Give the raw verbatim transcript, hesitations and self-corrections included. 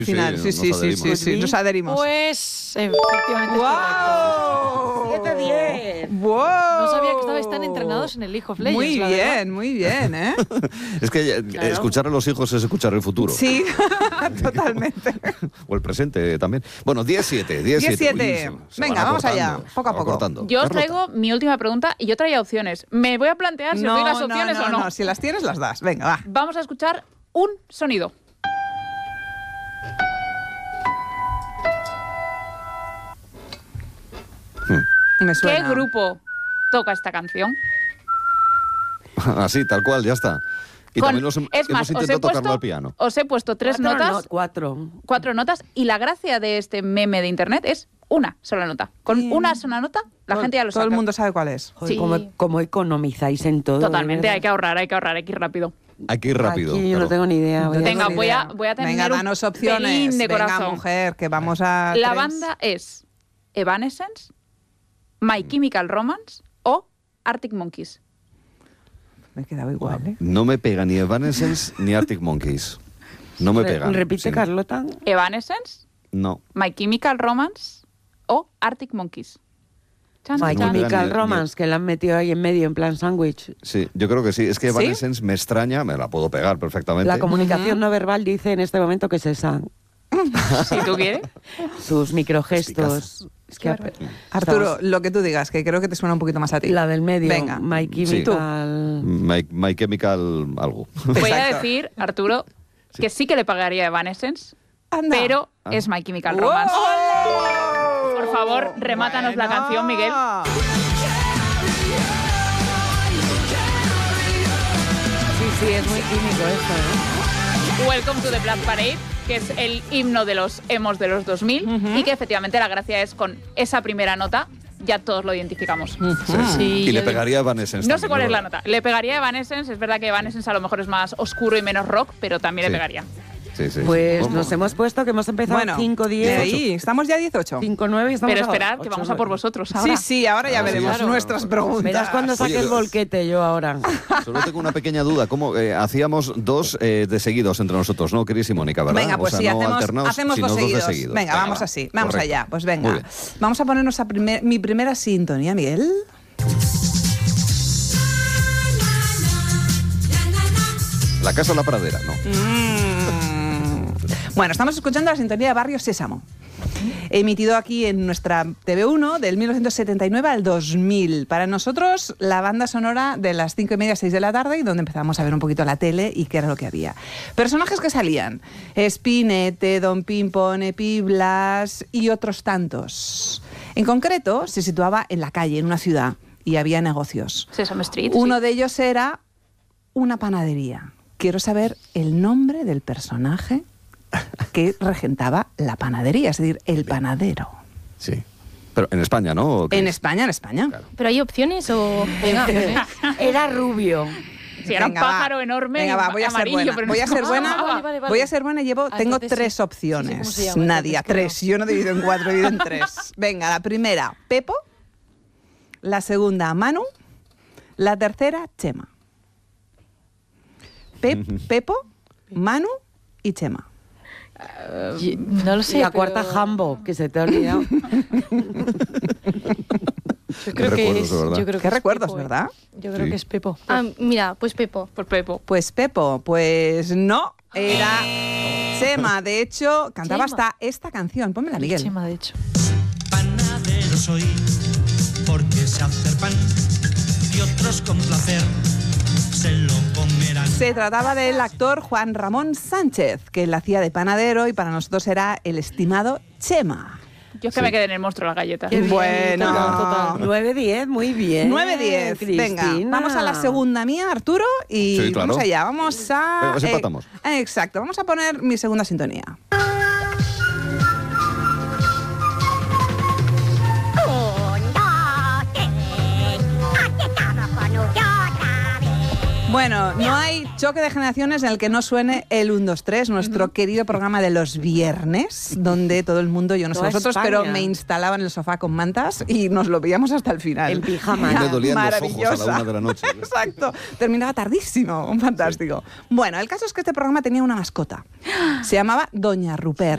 Final, sí, sí, sí, sí, sí, nos adherimos. Pues, efectivamente. ¡Wow! siete diez. ¡Wow! No sabía que estabais tan entrenados en el League of Legends. Muy la bien, verdad. muy bien, ¿eh? Es que Claro. escuchar a los hijos es escuchar el futuro. Sí, totalmente. O el presente también. Bueno, diez siete, diez siete. diez siete. Venga, vamos allá, poco a poco. Yo os traigo mi última pregunta y yo traía opciones. ¿Me voy a plantear si os doy las opciones no, o no? no, si las tienes, las das. Venga, va. Vamos a escuchar un sonido. Me suena. ¿Qué grupo toca esta canción? Así, tal cual, ya está. Y Con- también nos, hem- es más, hemos os he, intentado tocarlo puesto, al piano. os he puesto tres Cuatro notas, no- cuatro. cuatro notas, y la gracia de este meme de internet es una sola nota. Con Bien. una sola nota, la Todo- gente ya lo Todo sabe. el mundo sabe cuál es. Joder, Sí. ¿cómo, cómo economizáis en todo? Totalmente, de hay que ahorrar, hay que ahorrar, hay que ir rápido. Hay que ir rápido. Aquí yo claro. no tengo ni idea. voy a- Venga, ni voy a- idea. voy a tener Venga, un danos opciones. pelín de Venga, corazón. mujer, que vamos a La tres. banda es Evanescence, My Chemical Romance o Arctic Monkeys. Me he quedado igual, ¿eh? No me pega ni Evanescence ni Arctic Monkeys. No me Re- pegan. Repite, Sí. Carlota. Evanescence, No. My Chemical Romance o Arctic Monkeys. Chan, My chan. No me Chemical pegan ni- Romance, que la han metido ahí en medio, en plan sándwich. Sí, yo creo que sí. Es que ¿Sí? Evanescence me extraña, me la puedo pegar perfectamente. La comunicación no verbal dice en este momento que es esa. Si tú quieres. Sus microgestos. Es que ap- Arturo, estamos- lo que tú digas, que creo que te suena un poquito más a ti. la del medio, Venga. My Chemical. My, My Chemical algo. Voy a Exacto. decir, Arturo, que sí que le pagaría a Evanescence, Anda. pero Ah. es My Chemical ¡Wow! Romance. Por favor, remátanos la Bueno. canción, Miguel. Sí, sí, es muy químico esto, ¿no? Welcome to the Black Parade, que es el himno de los emos de los dos mil, y que efectivamente la gracia es con esa primera nota, ya todos lo identificamos. Sí. Sí, y le yo- pegaría a Evanescence. No sé también, cuál es la ¿verdad? nota. Le pegaría a Evanescence, es verdad que Evanescence a lo mejor es más oscuro y menos rock, pero también Sí. le pegaría. Sí, sí. Pues ¿Cómo? nos hemos puesto que hemos empezado Bueno, cinco de diez, ahí, estamos ya a dieciocho. cinco nueve y estamos Pero a esperad, que ocho, vamos a por nueve. vosotros ahora. Sí, sí, ahora ya Ah, sí, veremos claro. nuestras preguntas. Verás cuando saque Oye, el volquete yo ahora. Solo tengo una pequeña duda. ¿Cómo eh, hacíamos dos eh, de seguidos entre nosotros, no, Cris y Mónica, verdad? Venga, pues o sea, sí, no hacemos, alternados, hacemos sino dos seguidos. de seguidos. Venga, vamos va. así, vamos Correcto. allá. Pues Muy venga, bien. vamos a ponernos a primer- mi primera sintonía, Miguel. La casa o la pradera, no. Mm. Bueno, estamos escuchando la sintonía de Barrio Sésamo. Emitido aquí en nuestra T V uno del mil novecientos setenta y nueve al dos mil. Para nosotros, la banda sonora de las cinco y media a seis de la tarde, y donde empezamos a ver un poquito la tele y qué era lo que había. Personajes que salían: Spinete, Don Pimpón, Epi, Blas y otros tantos. En concreto, se situaba en la calle, en una ciudad, y había negocios. Sesame Street. Uno sí. de ellos era una panadería. Quiero saber el nombre del personaje que regentaba la panadería, es decir, el panadero. Sí. Pero en España, ¿no? En España, en España. Claro. ¿Pero hay opciones o...? Venga, Era rubio. Sí, era un Venga, va. pájaro enorme, Venga, va, voy a ser amarillo, buena. pero Voy a no- ser Ah, buena. vale, vale, vale. Voy a ser buena y llevo, Ah, tengo entonces tres sí. Sí, opciones. sí, ¿cómo se llama? Nadia, Entonces, tres. creo. Yo no divido en cuatro, divido en tres. Venga, la primera, Pepo. La segunda, Manu. La tercera, Chema. Pep, Pepo, Manu y Chema. Y- No lo sé, Y la pero cuarta, Jambo, que se te ha olvidado. Yo creo Qué que recuerdos, es... de verdad. Yo creo que Qué es recuerdos, Pepo, ¿eh? ¿verdad? Yo creo Sí. que es Pepo. Ah, mira, pues Pepo. Por Pepo. Pues Pepo, pues no, era Chema. De hecho, cantaba Chema. hasta esta canción. Pónmela, El Miguel. Chema, de hecho. Panadero soy, porque sé hacer pan, y otros con placer se lo comerán. Se trataba del actor Juan Ramón Sánchez, que él hacía de panadero y para nosotros era el estimado Chema. Yo es que Sí. me quedé en el monstruo de la galleta. Qué bien, Bueno. total, total. nueve diez, muy bien. nueve diez. Venga, Cristina. vamos a la segunda mía, Arturo, y Sí, claro. vamos allá. Vamos a... Venga, pues empatamos. eh, exacto, vamos a poner mi segunda sintonía. Bueno, no hay choque de generaciones en el que no suene el uno, dos, tres, nuestro querido programa de los viernes, donde todo el mundo, yo no sé Toda vosotros, España. pero me instalaba en el sofá con mantas y nos lo veíamos hasta el final. En pijama. Y me dolían los ojos a Maravillosa. la una de la noche. Exacto, terminaba tardísimo, fantástico. Bueno, el caso es que este programa tenía una mascota. Se llamaba Doña Rupert.